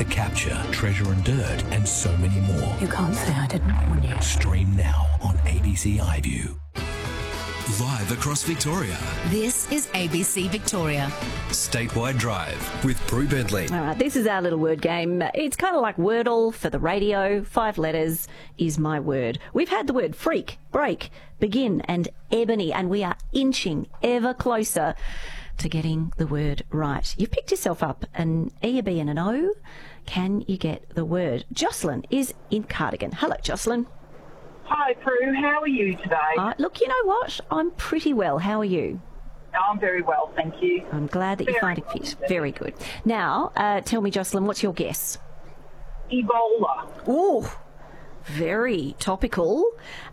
The Capture, Treasure and Dirt, and so many more. You can't say I didn't warn you. Stream now on ABC iView. Live across Victoria. This is ABC Victoria. Statewide Drive with Prue Bentley. All right, this is our little word game. It's kind of like Wordle for the radio. 5 letters is my word. We've had the word freak, break, begin and ebony, and we are inching ever closer to getting the word right. You've picked yourself up an E, a B and an O. Can you get the word? Jocelyn is in Cardigan. Hello, Jocelyn. Hi, Prue. How are you today? Look, you know what? I'm pretty well. How are you? I'm very well, thank you. I'm glad that you find it fit. Very good. Now, tell me, Jocelyn, what's your guess? Ebola. Ooh, very topical,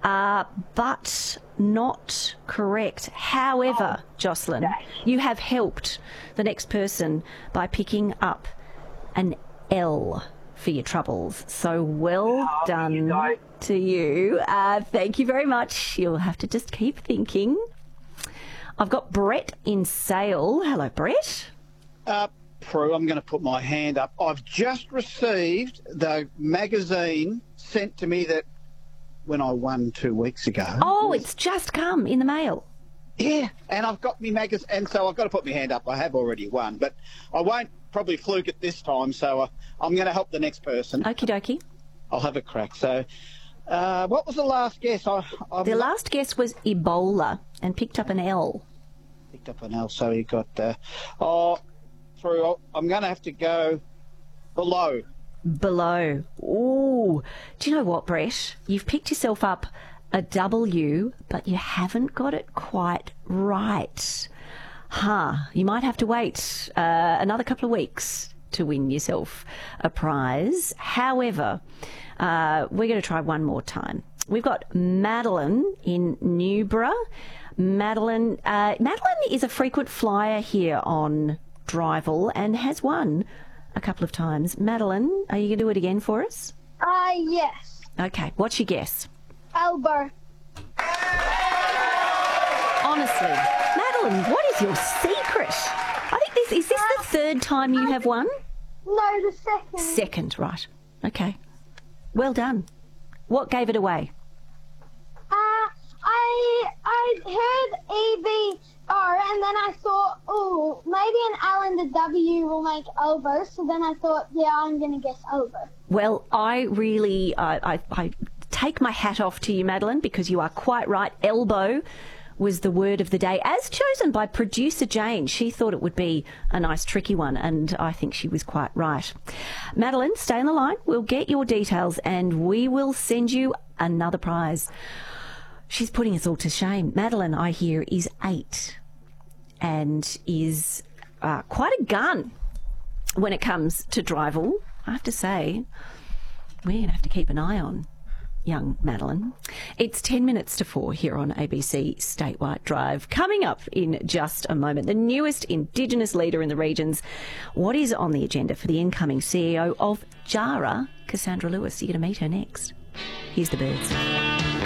but not correct. However, Jocelyn, you have helped the next person by picking up an L for your troubles. So well done to you. Thank you very much. You'll have to just keep thinking. I've got Brett in Sale. Hello, Brett. Prue, I'm going to put my hand up. I've just received the magazine sent to me that when I won 2 weeks ago. Oh, it's just come in the mail. Yeah, and I've got my magazine, and so I've got to put my hand up. I have already won, but I won't probably fluke it this time, so I'm going to help the next person. Okie dokie. I'll have a crack. So what was the last guess? The last guess was Ebola and picked up an L. Picked up an L, so you got Prue, I'm going to have to go below. Below. Ooh. Do you know what, Brett? You've picked yourself up a W, but you haven't got it quite right. You might have to wait another couple of weeks to win yourself a prize. However, we're going to try one more time. We've got Madeline in Newborough. Madeline is a frequent flyer here on Drival and has won a couple of times. Madeline, are you going to do it again for us? Yes. Okay, what's your guess? Elbow. Honestly, Madeline, what is your secret? I think is this the third time you have won? No, the second. Second, right. Okay. Well done. What gave it away? I heard EBO and then I thought, oh, maybe an L and a W will make elbow. So then I thought, yeah, I'm going to guess elbow. Well, I really, I take my hat off to you, Madeline, because you are quite right. Elbow was the word of the day, as chosen by producer Jane. She thought it would be a nice tricky one, and I think she was quite right. Madeline, stay on the line. We'll get your details and we will send you another prize. She's putting us all to shame. Madeline, I hear, is 8 and is quite a gun when it comes to Drival. I have to say, we're going to have to keep an eye on young Madeline. It's 10 minutes to 4 here on ABC Statewide Drive. Coming up in just a moment, the newest Indigenous leader in the regions. What is on the agenda for the incoming CEO of Jara, Cassandra Lewis? You're going to meet her next. Here's the birds.